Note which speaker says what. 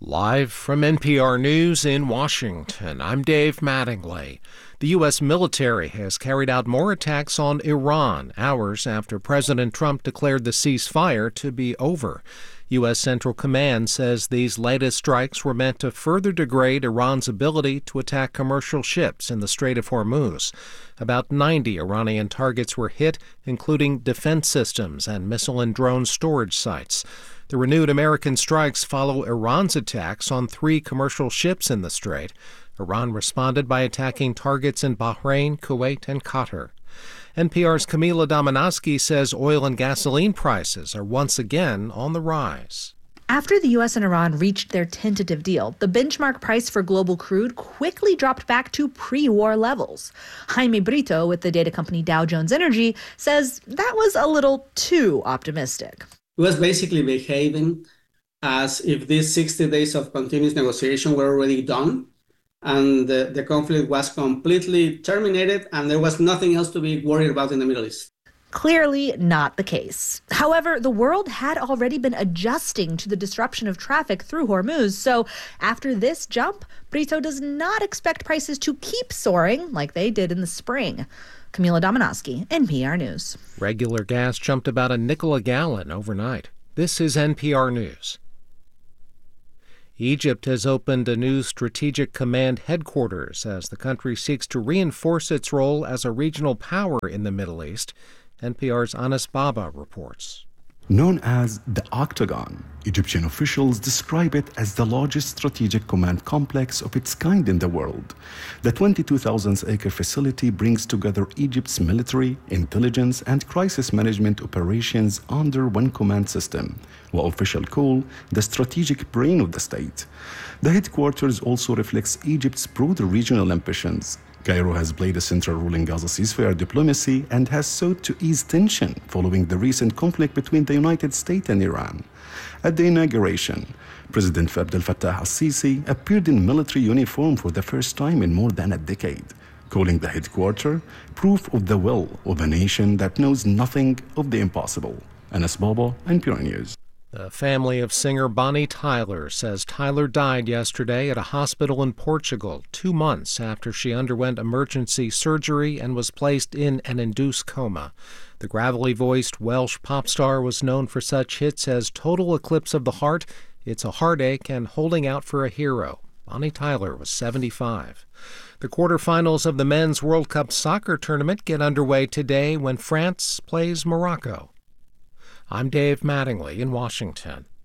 Speaker 1: Live from NPR News in Washington, I'm Dave Mattingly. The U.S. military has carried out more attacks on Iran hours after President Trump declared the ceasefire to be over. U.S. Central Command says these latest strikes were meant to further degrade Iran's ability to attack commercial ships in the Strait of Hormuz. About 90 Iranian targets were hit, including defense systems and missile and drone storage sites. The renewed American strikes follow Iran's attacks on 3 commercial ships in the Strait. Iran responded by attacking targets in Bahrain, Kuwait, and Qatar. NPR's Camila Domonoske says oil and gasoline prices are once again on the rise.
Speaker 2: After the U.S. and Iran reached their tentative deal, the benchmark price for global crude quickly dropped back to pre-war levels. Jaime Brito with the data company Dow Jones Energy says that was a little too optimistic.
Speaker 3: It was basically behaving as if these 60 days of continuous negotiation were already done and the conflict was completely terminated and there was nothing else to be worried about in the Middle East.
Speaker 2: Clearly not the case. However, the world had already been adjusting to the disruption of traffic through Hormuz. So after this jump, Brito does not expect prices to keep soaring like they did in the spring. Camila Domonoske, NPR News.
Speaker 1: Regular gas jumped about $0.05 a gallon overnight. This is NPR News. Egypt has opened a new strategic command headquarters as the country seeks to reinforce its role as a regional power in the Middle East. NPR's Anas Baba reports.
Speaker 4: Known as the Octagon, Egyptian officials describe it as the largest strategic command complex of its kind in the world. The 22,000-acre facility brings together Egypt's military, intelligence, and crisis management operations under one command system, what officials call the strategic brain of the state. The headquarters also reflects Egypt's broader regional ambitions. Cairo has played a central role in Gaza ceasefire diplomacy and has sought to ease tension following the recent conflict between the United States and Iran. At the inauguration, President Abdel Fattah al-Sisi appeared in military uniform for the first time in more than a decade, calling the headquarters proof of the will of a nation that knows nothing of the impossible. Anas Baba, NPR News.
Speaker 1: The family of singer Bonnie Tyler says Tyler died yesterday at a hospital in Portugal 2 months after she underwent emergency surgery and was placed in an induced coma. The gravelly-voiced Welsh pop star was known for such hits as Total Eclipse of the Heart, It's a Heartache, and Holding Out for a Hero. Bonnie Tyler was 75. The quarterfinals of the Men's World Cup soccer tournament get underway today when France plays Morocco. I'm Dave Mattingly in Washington.